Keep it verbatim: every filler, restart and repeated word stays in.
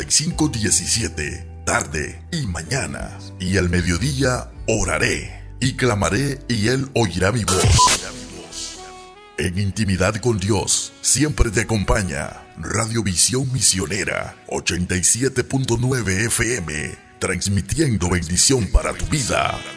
y cinco diecisiete, tarde y mañana. Y al mediodía oraré y clamaré y Él oirá mi voz. En intimidad con Dios, siempre te acompaña Radio Visión Misionera ochenta y siete punto nueve F M, transmitiendo bendición para tu vida.